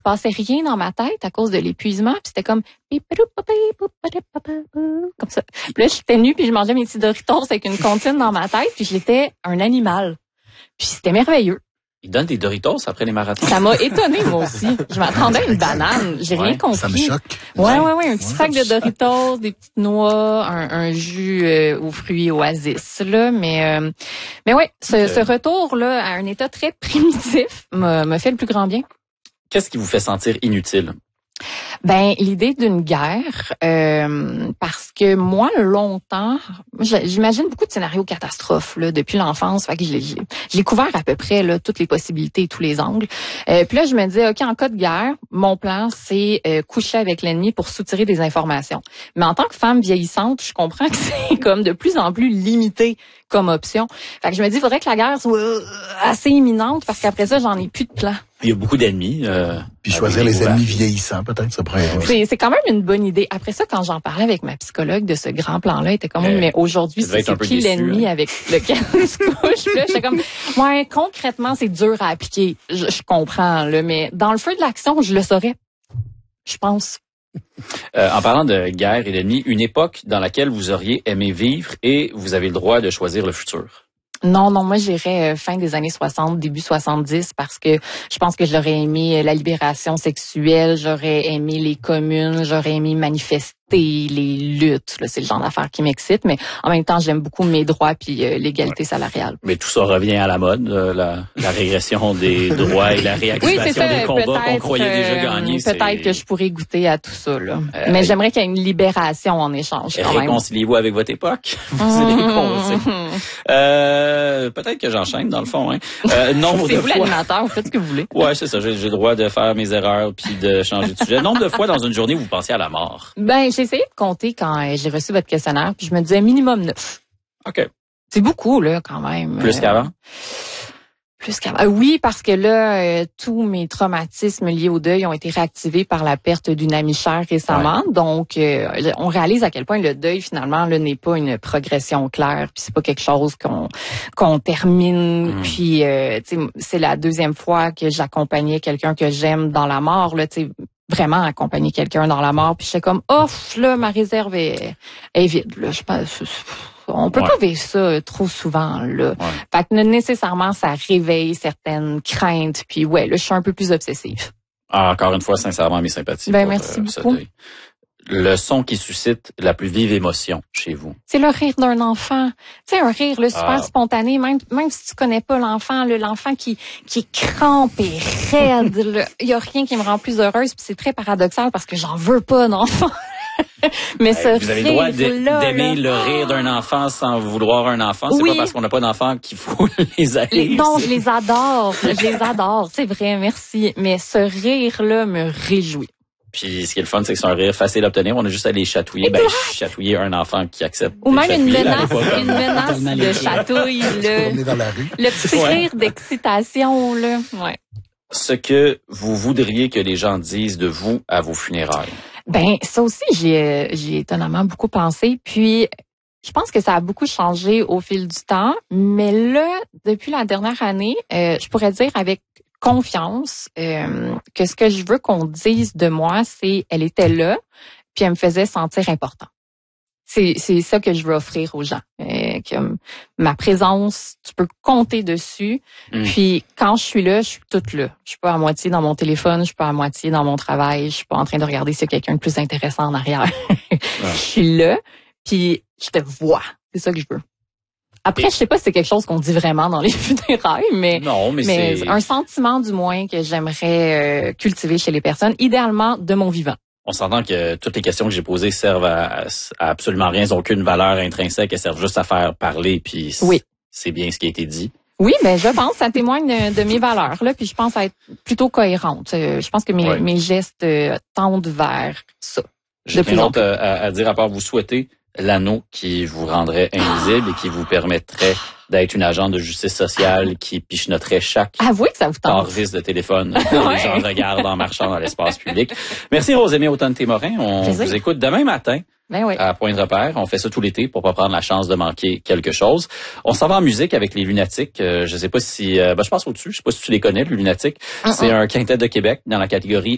passait rien dans ma tête à cause de l'épuisement, puis c'était comme ça. Puis là, j'étais nue, puis je mangeais mes petits Doritos avec une comptine dans ma tête, puis j'étais un animal. Puis c'était merveilleux. Ils donnent des Doritos après les marathons. Ça m'a étonnée, moi aussi. Je m'attendais à une banane. J'ai rien compris. Ça me choque. Ouais. Un petit sac de Doritos, des petites noix, un jus aux fruits Oasis, là. Mais ouais, ce retour-là à un état très primitif m'a fait le plus grand bien. Qu'est-ce qui vous fait sentir inutile? Ben, l'idée d'une guerre, parce que moi, longtemps, j'imagine beaucoup de scénarios catastrophes là, depuis l'enfance. Fait que j'ai couvert à peu près là, toutes les possibilités et tous les angles. Puis là, je me dis, OK, en cas de guerre, mon plan, c'est coucher avec l'ennemi pour soutirer des informations. Mais en tant que femme vieillissante, je comprends que c'est comme de plus en plus limité comme option. Fait que je me dis, il faudrait que la guerre soit assez imminente parce qu'après ça, j'en ai plus de plan. Il y a beaucoup d'ennemis. Puis choisir les ennemis vieillissants, peut-être, ça pourrait être. C'est quand même une bonne idée. Après ça, quand j'en parlais avec ma psychologue de ce grand plan-là, elle était comme, mais aujourd'hui, c'est qui l'ennemi avec lequel on se couche? Là, j'étais comme, ouais, concrètement, c'est dur à appliquer. Je comprends, là, mais dans le feu de l'action, je le saurais. Je pense. En parlant de guerre et d'ennemis, une époque dans laquelle vous auriez aimé vivre et vous avez le droit de choisir le futur. Non, moi j'irais fin des années 60, début 70 parce que je pense que j'aurais aimé la libération sexuelle, j'aurais aimé les communes, j'aurais aimé manifester les luttes. Là, c'est le genre d'affaires qui m'excite, mais en même temps j'aime beaucoup mes droits puis l'égalité salariale. Mais tout ça revient à la mode, la régression des droits et la réactivation des combats qu'on croyait déjà gagnés. Peut-être que je pourrais goûter à tout ça. Là. Mais j'aimerais qu'il y ait une libération en échange. Réconciliez-vous avec votre époque. Vous allez peut-être que j'enchaîne dans le fond. Nombre c'est de vous fois... l'animateur, faites ce que vous voulez. Ouais, c'est ça. J'ai le droit de faire mes erreurs puis de changer de sujet. Nombre de fois dans une journée où vous pensez à la mort. Ben, j'ai essayé de compter quand j'ai reçu votre questionnaire, puis je me disais minimum 9. OK. C'est beaucoup là quand même. Plus qu'avant. Plus qu'avant. Oui, parce que là, tous mes traumatismes liés au deuil ont été réactivés par la perte d'une amie chère récemment. Ouais. Donc, on réalise à quel point le deuil, finalement, là, n'est pas une progression claire. Puis c'est pas quelque chose qu'on termine. Puis, c'est la deuxième fois que j'accompagnais quelqu'un que j'aime dans la mort. Là, vraiment accompagner quelqu'un dans la mort. Puis j'étais comme, là, ma réserve est vide. Là, je pense. On peut pas vivre ça trop souvent, là. Ouais. Fait que nécessairement, ça réveille certaines craintes. Puis là, je suis un peu plus obsessive. Encore une fois, sincèrement, mes sympathies. Ben, merci beaucoup. Le son qui suscite la plus vive émotion chez vous? C'est le rire d'un enfant. Tu sais, un rire là, super spontané, même si tu connais pas l'enfant, là, l'enfant qui est crampé, raide. Il y a rien qui me rend plus heureuse. Puis c'est très paradoxal parce que j'en veux pas d'enfant. Mais vous avez le droit d'aimer le rire d'un enfant sans vouloir un enfant. C'est pas parce qu'on n'a pas d'enfant qu'il faut les haïr. Non, je les adore. C'est vrai, merci. Mais ce rire-là me réjouit. Puis ce qui est le fun, c'est que c'est un rire facile à obtenir. On a juste à les chatouiller. Exact. Chatouiller un enfant qui accepte. Ou même une menace de chatouille. Le petit rire d'excitation, là. Ouais. Ce que vous voudriez que les gens disent de vous à vos funérailles. Ben, ça aussi, j'ai étonnamment beaucoup pensé. Puis, je pense que ça a beaucoup changé au fil du temps. Mais là, depuis la dernière année, je pourrais dire avec confiance que ce que je veux qu'on dise de moi, c'est elle était là, puis elle me faisait sentir important. C'est ça que je veux offrir aux gens. Que ma présence, tu peux compter dessus. Puis quand je suis là, je suis toute là. Je suis pas à moitié dans mon téléphone, je suis pas à moitié dans mon travail, je suis pas en train de regarder s'il y a quelqu'un de plus intéressant en arrière. Je suis là, puis je te vois. C'est ça que je veux. Après, je sais pas si c'est quelque chose qu'on dit vraiment dans les funérailles, mais c'est un sentiment du moins que j'aimerais cultiver chez les personnes, idéalement de mon vivant. On s'entend que toutes les questions que j'ai posées servent à absolument rien, elles n'ont aucune valeur intrinsèque, elles servent juste à faire parler, puis c'est bien ce qui a été dit. Oui, ben je pense, ça témoigne de mes valeurs là, puis je pense à être plutôt cohérente. Je pense que mes gestes tendent vers ça. J'ai rien d'autre à dire à part vous souhaiter l'anneau qui vous rendrait invisible et qui vous permettrait d'être une agente de justice sociale qui pichenoterait chaque tarvis de téléphone que les gens regardent en marchant dans l'espace public. Merci Rosémie Automne-Témorin. On vous écoute demain matin. À Point de repère. On fait ça tout l'été pour pas prendre la chance de manquer quelque chose. On s'en va en musique avec les Lunatiques. Je sais pas si... je passe au-dessus. Je sais pas si tu les connais, les Lunatiques. C'est un quintet de Québec dans la catégorie